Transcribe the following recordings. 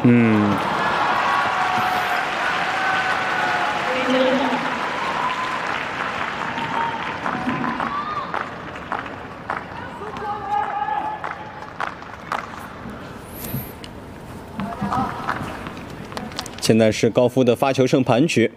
嗯。现在是高夫的发球胜盘局。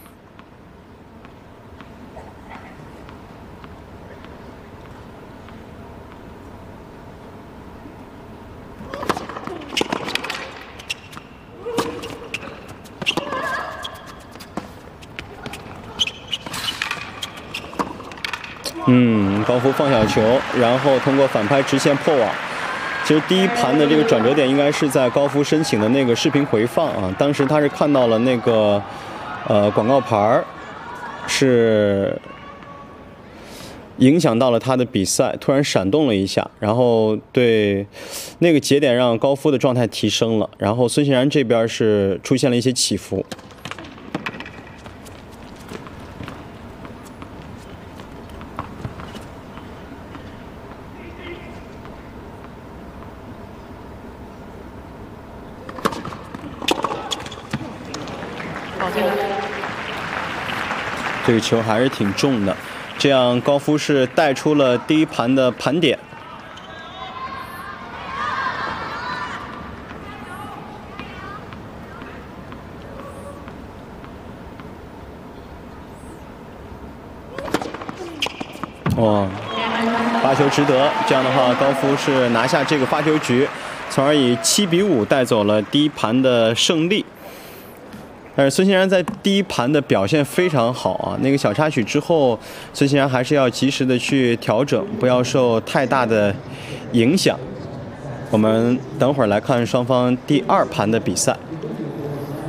高夫放小球，然后通过反拍直线破网。其实第一盘的这个转折点应该是在高夫申请的那个视频回放啊，当时他是看到了那个广告牌是影响到了他的比赛，突然闪动了一下，然后对那个节点让高夫的状态提升了，然后孙兴然这边是出现了一些起伏。这个球还是挺重的，这样高夫是带出了第一盘的盘点。哇，发球值得，这样的话高夫是拿下这个发球局，从而以7-5带走了第一盘的胜利。但是孙兴然在第一盘的表现非常好啊，那个小插曲之后，孙兴然还是要及时的去调整，不要受太大的影响。我们等会儿来看双方第二盘的比赛。